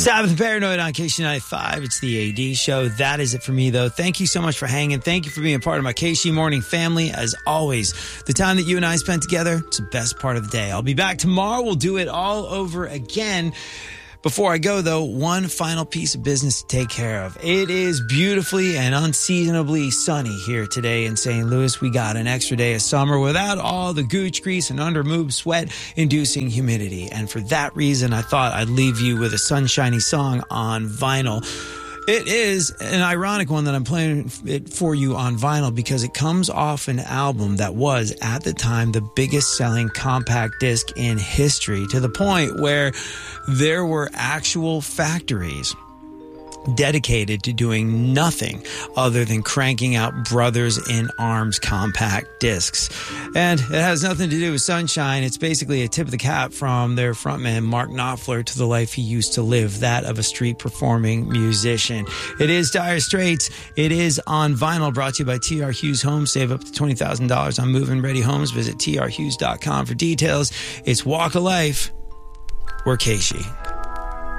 Sabbath and Paranoid on KC95. It's the AD show. That is it for me, though. Thank you so much for hanging. Thank you for being a part of my KC morning family. As always, the time that you and I spent together, it's the best part of the day. I'll be back tomorrow. We'll do it all over again. Before I go, though, one final piece of business to take care of. It is beautifully and unseasonably sunny here today in St. Louis. We got an extra day of summer without all the gooch grease and under-moob sweat-inducing humidity. And for that reason, I thought I'd leave you with a sunshiny song on vinyl. It is an ironic one that I'm playing it for you on vinyl because it comes off an album that was, at the time, the biggest selling compact disc in history, to the point where there were actual factories dedicated to doing nothing other than cranking out Brothers in Arms compact discs. And it has nothing to do with Sunshine. It's basically a tip of the cap from their frontman, Mark Knopfler, to the life he used to live, that of a street performing musician. It is Dire Straits. It is on vinyl, brought to you by TR Hughes Homes. Save up to $20,000 on move-in ready homes. Visit trhughes.com for details. It's Walk of Life. We're Keishi.